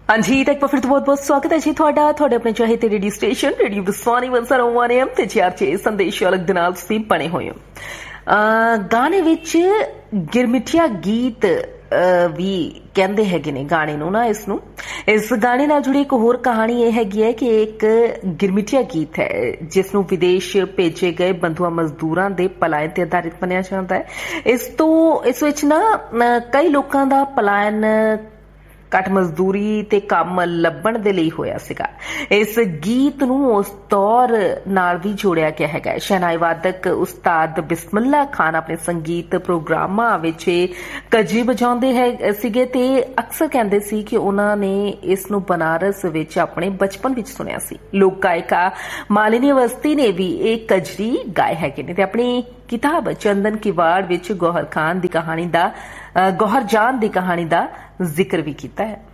हाँ जी, तो एक बार फिर तो बहुत बहुत स्वागत है जी थोड़ा अपने चाहते रेडियो स्टेशन रेडियो विस्वानी 101 एम ते जीआरजे संदेश अलग ਦੇ ਨਾਲ ਤੁਸੀਂ ਬਣੇ ਹੋਏ ਹੋ। ਗਾਣੇ ਵਿੱਚ ਗਿਰਮਿਟਿਆ ਗੀਤ ਵੀ ਕਹਿੰਦੇ ਹੈਗੇ ਨੇ ਗਾਣੇ ਨੂੰ ਨਾ। ਇਸ ਗਾਣੇ ਨਾਲ ਜੁੜੀ ਇੱਕ ਹੋਰ ਕਹਾਣੀ ਇਹ ਹੈਗੀ ਹੈ ਕਿ ਇੱਕ ਗਿਰਮਿਟਿਆ ਗੀਤ ਹੈ ਜਿਸ ਨੂੰ ਵਿਦੇਸ਼ ਭੇਜੇ ਗਏ ਬੰਧੂਆ ਮਜ਼ਦੂਰਾਂ ਦੇ ਪਲਾਇਨ ਤੇ ਆਧਾਰਿਤ ਮੰਨਿਆ ਜਾਂਦਾ ਹੈ। ਇਸ ਵਿੱਚ ਨਾ ਕਈ ਲੋਕਾਂ ਦਾ ਪਲਾਇਨ ਘੱਟ ਮਜ਼ਦੂਰੀ ਤੇ ਕੰਮ ਲੱਭਣ ਦੇ ਲਈ ਹੋਇਆ ਸੀਗਾ। ਇਸ ਗੀਤ ਨੂੰ ਉਸ ਦੌਰ ਨਾਲ ਵੀ ਜੋੜਿਆ ਗਿਆ ਹੈਗਾ। ਸ਼ਹਿਨਾਈ ਵਾਦਕ ਉਸਤਾਦ ਬਿਸਮਿਲ੍ਲਾ ਖਾਨ ਆਪਣੇ ਸੰਗੀਤ ਪ੍ਰੋਗਰਾਮਾਂ ਵਿੱਚ ਕਜੀ ਵਜਾਉਂਦੇ ਸੀਗੇ ਤੇ ਅਕਸਰ ਕਹਿੰਦੇ ਸੀ ਕਿ ਉਹਨਾਂ ਨੇ ਇਸ ਨੂੰ ਬਨਾਰਸ ਵਿੱਚ ਆਪਣੇ ਬਚਪਨ ਵਿੱਚ ਸੁਣਿਆ ਸੀ। ਲੋਕ ਗਾਇਕਾ ਮਾਲਿਨੀ ਅਵਸਥੀ ਨੇ ਵੀ ਇਹ ਕਜਰੀ ਗਾਏ ਹੈਗੇ ਨੇ ਤੇ ਆਪਣੀ ਕਿਤਾਬ ਚੰਦਨ ਕਿਵਾੜ ਵਿੱਚ ਗੌਹਰ ਜਾਨ ਦੀ ਕਹਾਣੀ ਦਾ ਜ਼ਿਕਰ ਵੀ ਕੀਤਾ ਹੈ।